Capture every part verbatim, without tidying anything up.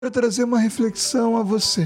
quero trazer uma reflexão a você.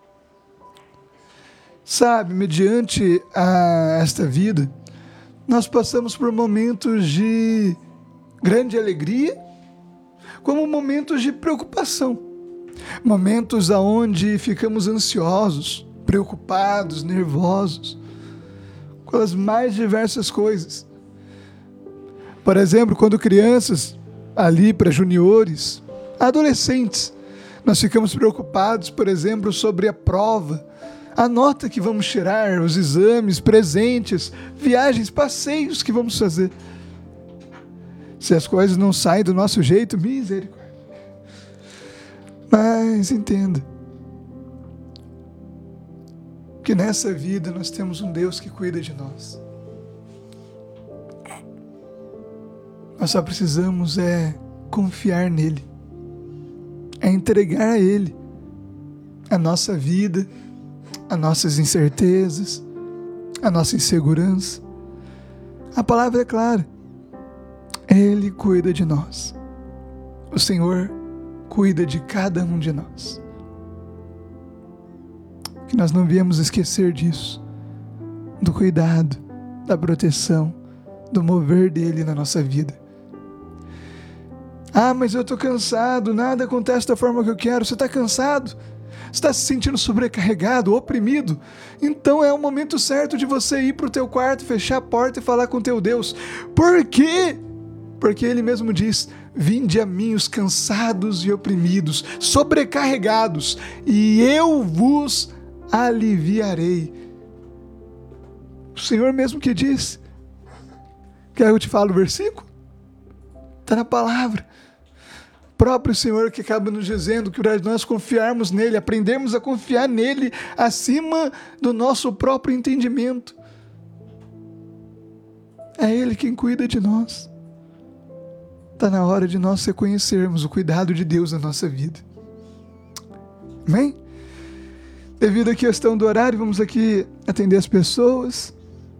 Sabe, mediante a esta vida, nós passamos por momentos de grande alegria, como momentos de preocupação. Momentos onde ficamos ansiosos, preocupados, nervosos, com as mais diversas coisas. Por exemplo, quando crianças, ali para juniores, adolescentes, nós ficamos preocupados, por exemplo, sobre a prova, a nota que vamos tirar, os exames, presentes, viagens, passeios que vamos fazer. Se as coisas não saem do nosso jeito, misericórdia. Mas entenda que nessa vida nós temos um Deus que cuida de nós. Nós só precisamos é confiar nele, é entregar a ele a nossa vida, as nossas incertezas, a nossa insegurança. A palavra é clara, ele cuida de nós. O Senhor cuida de cada um de nós. Que nós não viemos esquecer disso, do cuidado, da proteção, do mover dele na nossa vida. Ah, mas eu estou cansado, nada acontece da forma que eu quero. Você está cansado? Você está se sentindo sobrecarregado, oprimido? Então é o momento certo de você ir para o teu quarto, fechar a porta e falar com o teu Deus. Por quê? Porque ele mesmo diz: vinde a mim os cansados e oprimidos, sobrecarregados, e eu vos aliviarei. O Senhor mesmo que diz. Quer que eu te fale o versículo? Está na palavra. O próprio Senhor que acaba nos dizendo que para nós confiarmos nele, aprendermos a confiar nele acima do nosso próprio entendimento. É ele quem cuida de nós. Está na hora de nós reconhecermos o cuidado de Deus na nossa vida. Amém? Devido à questão do horário, vamos aqui atender as pessoas.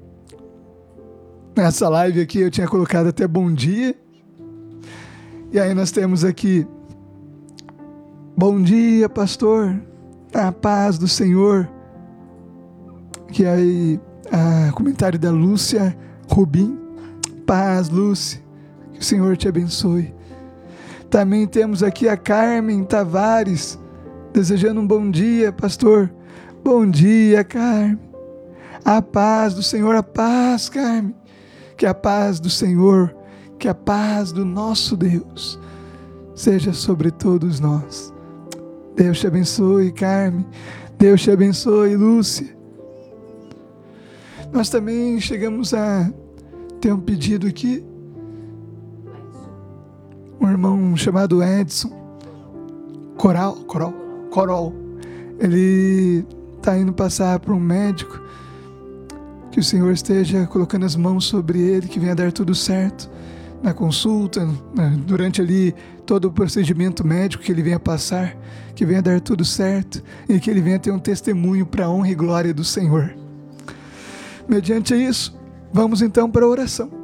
Nessa live aqui eu tinha colocado até bom dia. E aí nós temos aqui: bom dia, pastor, a paz do Senhor. Que aí, a comentário da Lúcia Rubim: paz, Lúcia, que o Senhor te abençoe. Também temos aqui a Carmen Tavares, desejando um bom dia, pastor. Bom dia, Carmen. A paz do Senhor, a paz, Carmen. Que a paz do Senhor, que a paz do nosso Deus seja sobre todos nós. Deus te abençoe, Carmen. Deus te abençoe, Lúcia. Nós também chegamos a ter um pedido aqui. Um irmão chamado Edson Coral, Coral, Corol. Ele está indo passar por um médico. Que o Senhor esteja colocando as mãos sobre ele, que venha dar tudo certo na consulta, né, durante ali todo o procedimento médico que ele venha passar, que venha dar tudo certo e que ele venha ter um testemunho para a honra e glória do Senhor. Mediante isso, vamos então para a oração.